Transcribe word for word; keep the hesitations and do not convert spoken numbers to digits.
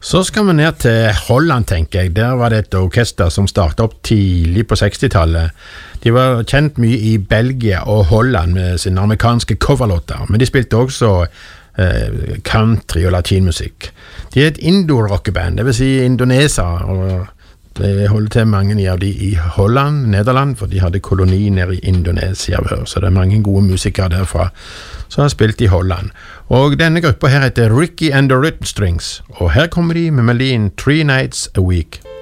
Så skal vi ned til Holland, tenker jeg. Der var det et orkester som startet opp tidlig på sekstitallet. De var kjent mye i Belgia og Holland med sine amerikanske coverlåter, men de spilte også eh, country og latinmusikk. De er et indo-rockeband, det vil si Indonesia, og det holder til mange av de i Holland, Nederland, for de hadde koloni nede i Indonesia før, så det er mange gode musikere derfra som har spilt i Holland. Og denne gruppa her heter Ricky and the Rhythm Strings, og her kommer de med melodien Three Nights a Week.